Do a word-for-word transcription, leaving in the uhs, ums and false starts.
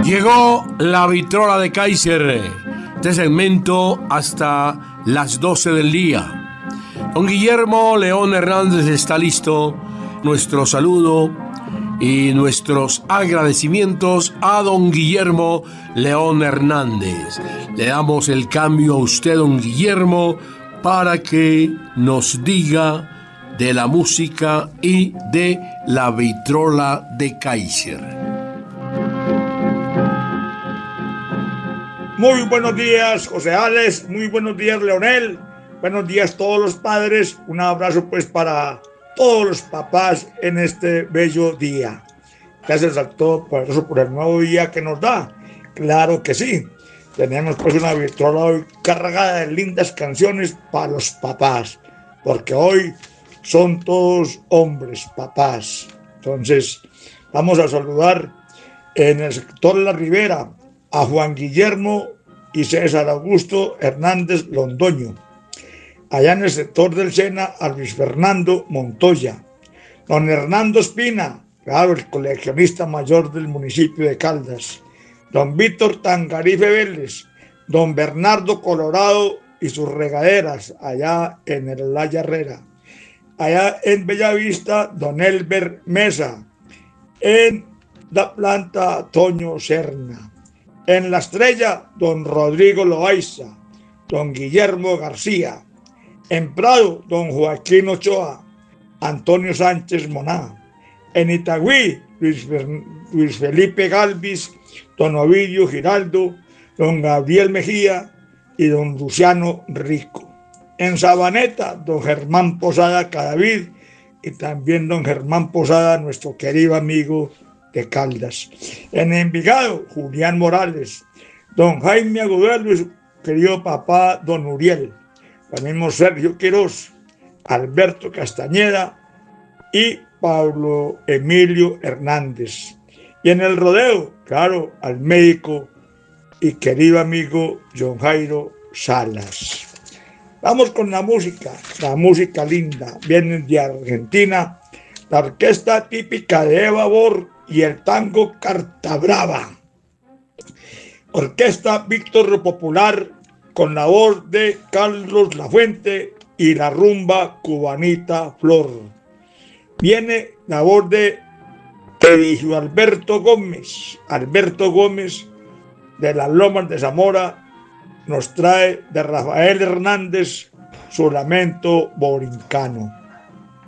Llegó la vitrola de Kaiser. Este segmento hasta las doce del día. Don Guillermo León Hernández está listo. Nuestro saludo y nuestros agradecimientos a don Guillermo León Hernández. Le damos el cambio a usted, don Guillermo, para que nos diga de la música y de la vitrola de Kaiser. Muy buenos días, José Alex. Muy buenos días, Leonel. Buenos días todos los padres. Un abrazo pues para todos los papás en este bello día. Gracias a todo poderoso por el nuevo día que nos da. Claro que sí. Tenemos pues una vitrola hoy cargada de lindas canciones para los papás. Porque hoy son todos hombres, papás. Entonces, vamos a saludar en el sector La Ribera a Juan Guillermo y César Augusto Hernández Londoño. Allá en el sector del Sena a Luis Fernando Montoya. Don Hernando Espina, claro, el coleccionista mayor del municipio de Caldas. Don Víctor Tangarife Vélez. Don Bernardo Colorado y sus regaderas allá en el Laya Herrera. Allá en Bellavista, don Elber Mesa. En la planta Toño Serna. En La Estrella, don Rodrigo Loaiza, don Guillermo García. En Prado, don Joaquín Ochoa, Antonio Sánchez Moná. En Itagüí, Luis, Luis Felipe Galvis, don Ovidio Giraldo, don Gabriel Mejía y don Luciano Rico. En Sabaneta, don Germán Posada Cadavid y también don Germán Posada, nuestro querido amigo de Caldas. En Envigado, Julián Morales, don Jaime Agudelo y su querido papá, don Uriel, el mismo Sergio Quirós, Alberto Castañeda y Pablo Emilio Hernández. Y en el rodeo, claro, al médico y querido amigo John Jairo Salas. Vamos con la música, la música linda. Viene de Argentina, la orquesta típica de Eva Bor y el tango Carta Brava. Orquesta Víctor Popular con la voz de Carlos Lafuente y la rumba Cubanita Flor. Viene la voz de Eligio Alberto Gómez. Alberto Gómez de las Lomas de Zamora nos trae de Rafael Hernández su lamento borincano.